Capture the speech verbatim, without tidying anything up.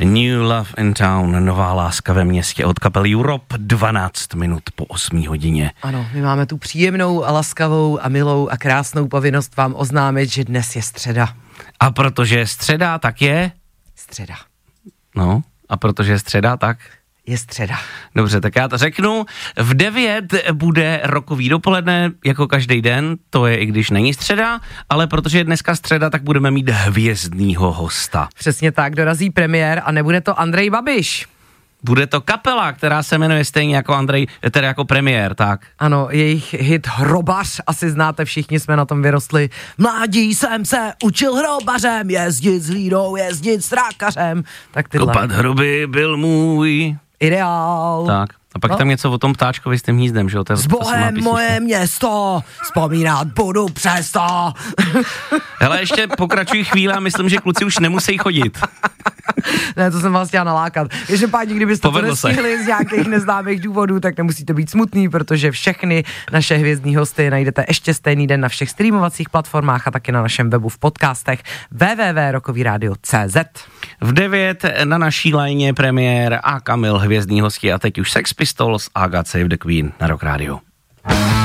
New Love in Town, nová láska ve městě od kapely Europe, dvanáct minut po osmé hodině. Ano, my máme tu příjemnou a laskavou a milou a krásnou povinnost vám oznámit, že dnes je středa. A protože je středa, tak je? Středa. No, a protože je středa, tak? Je středa. Dobře, tak já to řeknu. V devět bude rokový dopoledne, jako každý den, to je i když není středa, ale protože je dneska středa, tak budeme mít hvězdnýho hosta. Přesně tak, dorazí premiér a nebude to Andrej Babiš. Bude to kapela, která se jmenuje stejně jako Andrej, tedy jako premiér, tak. Ano, jejich hit Hrobař, asi znáte, všichni jsme na tom vyrostli. Mládí jsem se učil hrobařem, jezdit s hlídou, jezdit s trákařem. Tak tyhle. Kopat hroby byl můj ideál. Tak. A pak no. Tam něco o tom ptáčkovi s tím hnízdem, že jo? S Bohem moje město, vzpomínat budu přesto. Hele, ještě pokračují chvíle a myslím, že kluci už nemusí chodit. Ne, to jsem vás chtěla nalákat. Každopádně, kdybyste Povedlo to nestihli se. Z nějakých neznámých důvodů, tak nemusíte být smutný, protože všechny naše hvězdní hosty najdete ještě stejný den na všech streamovacích platformách a taky na našem webu v podcastech w w w tečka rokový rádio tečka c z. V devět na naší lajně premiér a Kamil hvězdní hosti a teď už Sex Pistols a God Save the Queen na Rock Radio.